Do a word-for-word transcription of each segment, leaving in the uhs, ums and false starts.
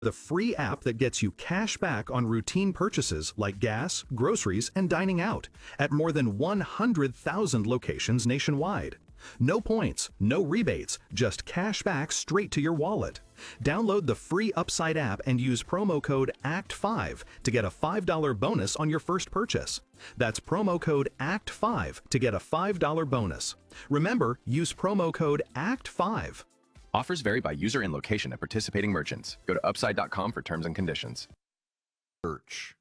The free app that gets you cash back on routine purchases like gas, groceries, and dining out at more than one hundred thousand locations nationwide. No points, no rebates, just cash back straight to your wallet. Download the free Upside app and use promo code A C T five to get a five dollar bonus on your first purchase. That's promo code A C T five to get a five dollar bonus. Remember, use promo code A C T five. Offers vary by user and location at participating merchants. Go to upside dot com for terms and conditions. Church.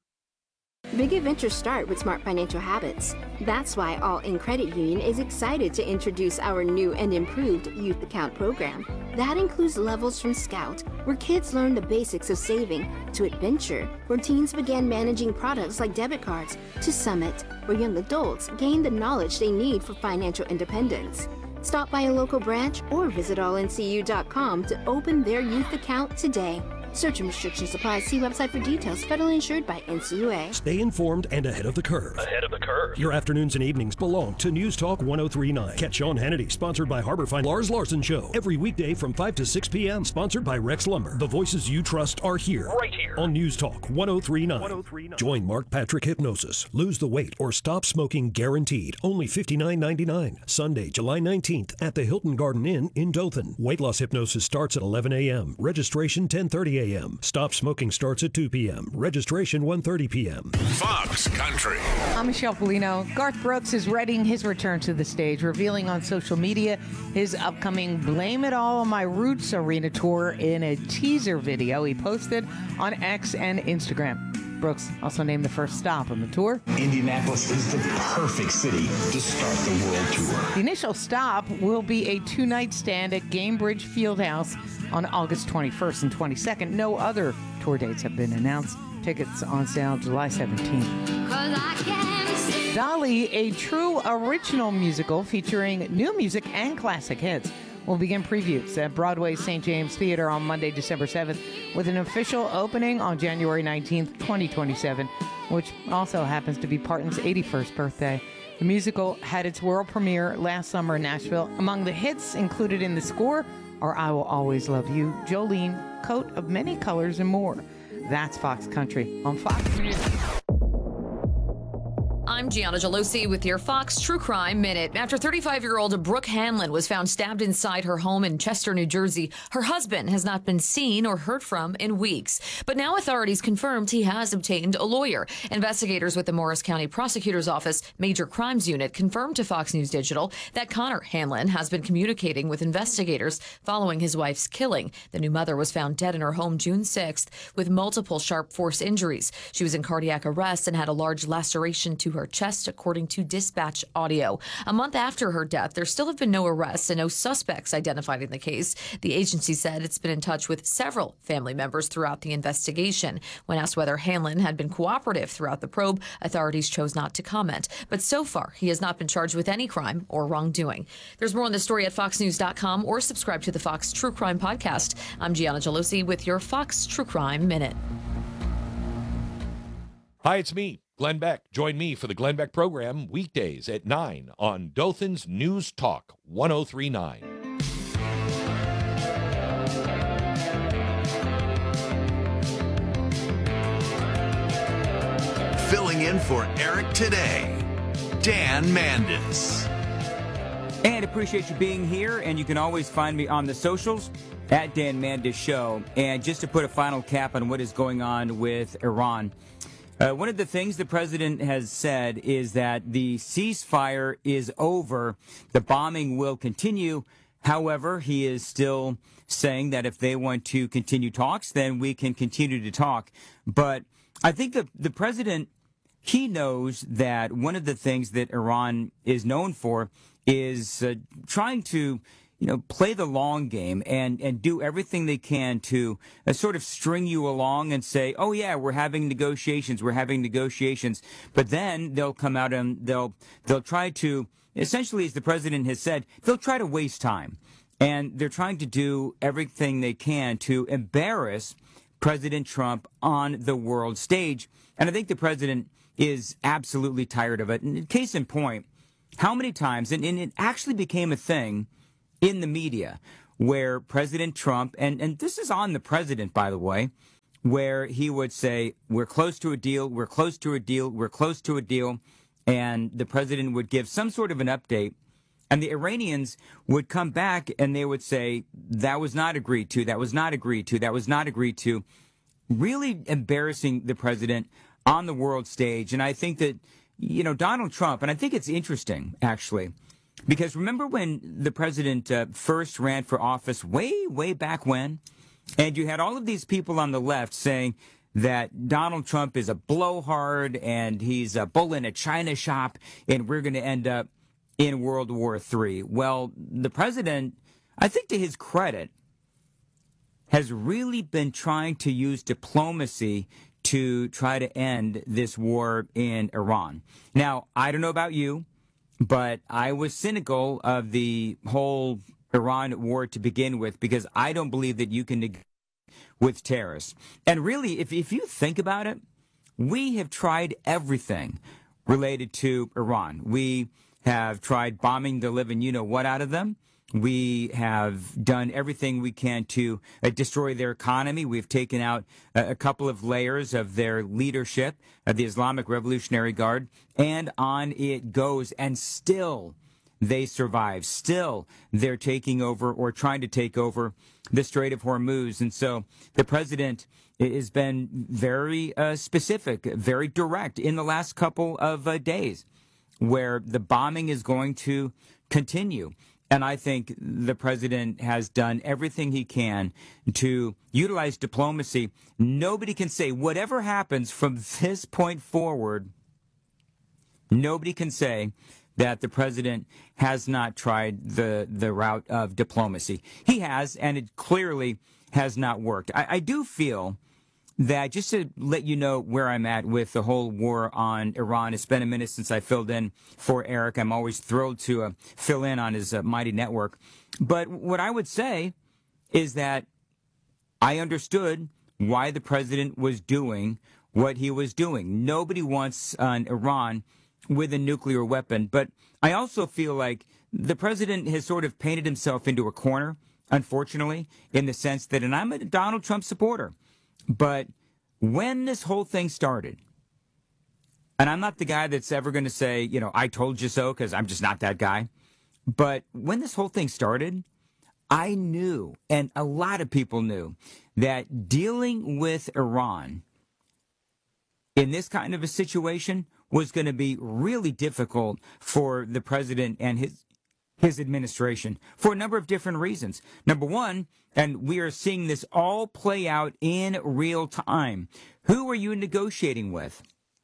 Big adventures start with smart financial habits. That's why All In Credit Union is excited to introduce our new and improved Youth Account program. That includes levels from Scout, where kids learn the basics of saving, to Adventure, where teens begin managing products like debit cards, to Summit, where young adults gain the knowledge they need for financial independence. Stop by a local branch or visit all n c u dot com to open their youth account today. Search and restrictions apply. See website for details. Federally insured by N C U A. Stay informed and ahead of the curve. Ahead of the curve. Your afternoons and evenings belong to News Talk one oh three point nine. Catch Sean Hannity, sponsored by Harbor Fine Lars Larson Show, every weekday from five to six p.m. Sponsored by Rex Lumber. The voices you trust are here. Right here. On News Talk one oh three point nine. one oh three point nine. Join Mark Patrick Hypnosis. Lose the weight or stop smoking guaranteed. Only fifty-nine ninety-nine. Sunday, July nineteenth at the Hilton Garden Inn in Dothan. Weight loss hypnosis starts at eleven a.m. Registration ten thirty a.m. Stop smoking starts at two p.m. Registration one thirty p.m. Fox Country. I'm Michelle Polino. Garth Brooks is readying his return to the stage, revealing on social media his upcoming Blame It All on My Roots Arena tour in a teaser video he posted on X and Instagram. Brooks also named the first stop on the tour. Indianapolis is the perfect city to start the world tour. The initial stop will be a two-night stand at Gamebridge Fieldhouse on August twenty-first and twenty-second. No other tour dates have been announced. Tickets on sale July seventeenth. Dolly, a true original musical featuring new music and classic hits, will begin previews at Broadway's Saint James Theater on Monday, December seventh, with an official opening on January nineteenth, twenty twenty-seven, which also happens to be Parton's eighty-first birthday. The musical had its world premiere last summer in Nashville. Among the hits included in the score are I Will Always Love You, Jolene, Coat of Many Colors, and more. That's Fox Country on Fox News. I'm Gianna Gelosi with your Fox True Crime Minute. After thirty-five-year-old Brooke Hanlon was found stabbed inside her home in Chester, New Jersey, her husband has not been seen or heard from in weeks. But now authorities confirmed he has obtained a lawyer. Investigators with the Morris County Prosecutor's Office Major Crimes Unit confirmed to Fox News Digital that Connor Hanlon has been communicating with investigators following his wife's killing. The new mother was found dead in her home June sixth with multiple sharp force injuries. She was in cardiac arrest and had a large laceration to her chest, according to dispatch audio. A month after her death, there still have been no arrests and no suspects identified in the case. The agency said it's been in touch with several family members throughout the investigation. When asked whether Hanlon had been cooperative throughout the probe, authorities chose not to comment. But so far, he has not been charged with any crime or wrongdoing. There's more on the story at fox news dot com or subscribe to the Fox True Crime Podcast. I'm Gianna Gelosi with your Fox True Crime Minute. Hi, it's me, Glenn Beck. Join me for the Glenn Beck program weekdays at nine on Dothan's News Talk one oh three point nine. Filling in for Eric today, Dan Mandis. And appreciate you being here, and you can always find me on the socials at Dan Mandis Show. And just to put a final cap on what is going on with Iran, Uh, one of the things the president has said is that the ceasefire is over. The bombing will continue. However, he is still saying that if they want to continue talks, then we can continue to talk. But I think the, the president, he knows that one of the things that Iran is known for is uh, trying to you know, play the long game and, and do everything they can to uh, sort of string you along and say, oh, yeah, we're having negotiations, we're having negotiations. But then they'll come out and they'll they'll try to, essentially, as the president has said, they'll try to waste time. And they're trying to do everything they can to embarrass President Trump on the world stage. And I think the president is absolutely tired of it. And case in point, how many times, and, and it actually became a thing in the media, where President Trump, and, and this is on the president, by the way, where he would say, we're close to a deal, we're close to a deal, we're close to a deal, and the president would give some sort of an update, and the Iranians would come back and they would say, that was not agreed to, that was not agreed to, that was not agreed to, really embarrassing the president on the world stage. And I think that, you know, Donald Trump, and I think it's interesting, actually, because remember when the president uh, first ran for office way, way back when, and you had all of these people on the left saying that Donald Trump is a blowhard and he's a bull in a china shop and we're going to end up in World War Three. Well, the president, I think to his credit, has really been trying to use diplomacy to try to end this war in Iran. Now, I don't know about you, but I was cynical of the whole Iran war to begin with because I don't believe that you can negotiate with terrorists. And really, if, if you think about it, we have tried everything related to Iran. We have tried bombing the living you-know-what out of them. We have done everything we can to uh, destroy their economy. We've taken out uh, a couple of layers of their leadership, of the Islamic Revolutionary Guard, and on it goes. And still, they survive. Still, they're taking over or trying to take over the Strait of Hormuz. And so the president has been very uh, specific, very direct in the last couple of uh, days, where the bombing is going to continue. And I think the president has done everything he can to utilize diplomacy. Nobody can say, whatever happens from this point forward, nobody can say that the president has not tried the, the route of diplomacy. He has, and it clearly has not worked. I, I do feel that, just to let you know where I'm at with the whole war on Iran, it's been a minute since I filled in for Eric. I'm always thrilled to uh, fill in on his uh, mighty network. But what I would say is that I understood why the president was doing what he was doing. Nobody wants uh, Iran with a nuclear weapon. But I also feel like the president has sort of painted himself into a corner, unfortunately, in the sense that, and I'm a Donald Trump supporter, but when this whole thing started, and I'm not the guy that's ever going to say, you know, I told you so, because I'm just not that guy. But when this whole thing started, I knew, and a lot of people knew, that dealing with Iran in this kind of a situation was going to be really difficult for the president and his his administration for a number of different reasons. Number one, and we are seeing this all play out in real time, who are you negotiating with?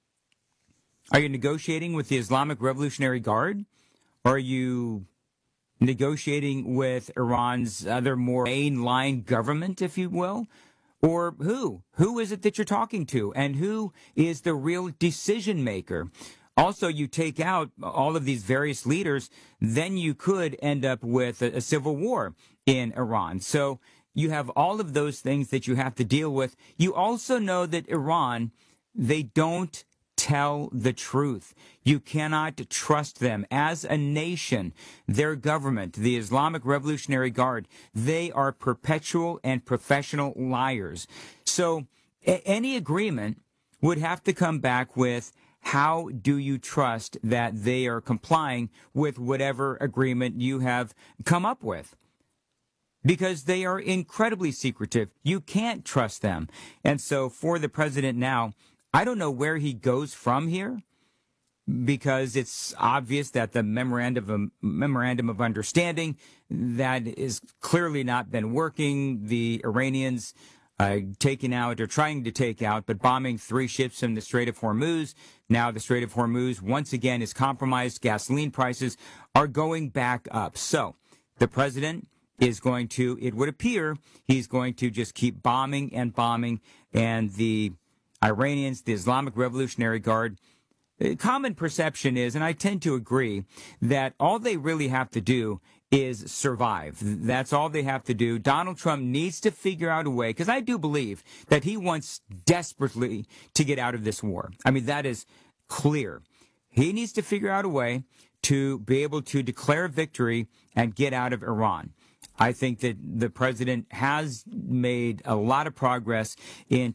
Are you negotiating with the Islamic Revolutionary Guard? Are you negotiating with Iran's other more mainline government, if you will? Or who? Who is it that you're talking to? And who is the real decision maker? Also, you take out all of these various leaders, then you could end up with a, a civil war in Iran. So you have all of those things that you have to deal with. You also know that Iran, they don't tell the truth. You cannot trust them. As a nation, their government, the Islamic Revolutionary Guard, they are perpetual and professional liars. So a- any agreement would have to come back with, how do you trust that they are complying with whatever agreement you have come up with? Because they are incredibly secretive. You can't trust them. And so for the president now, I don't know where he goes from here, because it's obvious that the memorandum of, memorandum of understanding, that is clearly not been working. The Iranians uh, taking out, or trying to take out, but bombing three ships in the Strait of Hormuz. Now the Strait of Hormuz once again is compromised. Gasoline prices are going back up. So the president is going to, it would appear, he's going to just keep bombing and bombing, and the Iranians, the Islamic Revolutionary Guard, common perception is, and I tend to agree, that all they really have to do is survive. That's all they have to do. Donald Trump needs to figure out a way, because I do believe that he wants desperately to get out of this war. I mean, that is clear. He needs to figure out a way to be able to declare victory and get out of Iran. I think that the president has made a lot of progress in